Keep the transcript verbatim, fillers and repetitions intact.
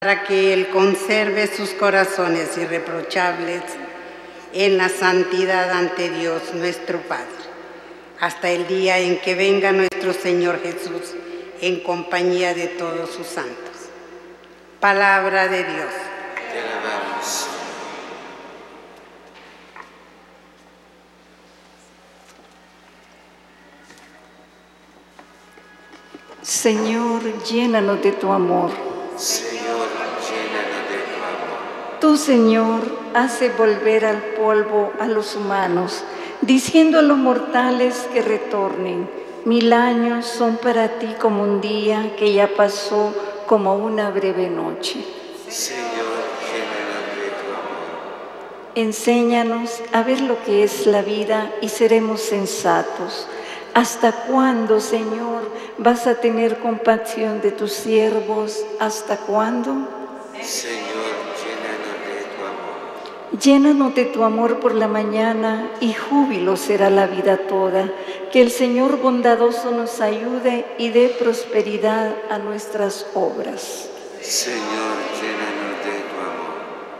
para que Él conserve sus corazones irreprochables en la santidad ante Dios nuestro Padre, hasta el día en que venga nuestro Señor Jesús en compañía de todos sus santos. Palabra de Dios. Te alabamos. Señor, llénanos de tu amor. Señor, llénanos de tu amor. Tú, Señor, haces volver al polvo a los humanos, diciendo a los mortales que retornen. Mil años son para ti como un día que ya pasó, como una breve noche. Señor, llénanos de tu amor. Enséñanos a ver lo que es la vida y seremos sensatos. ¿Hasta cuándo, Señor, vas a tener compasión de tus siervos? ¿Hasta cuándo? Señor, llénanos de tu amor. Llénanos de tu amor por la mañana y júbilo será la vida toda. Que el Señor bondadoso nos ayude y dé prosperidad a nuestras obras. Señor, llénanos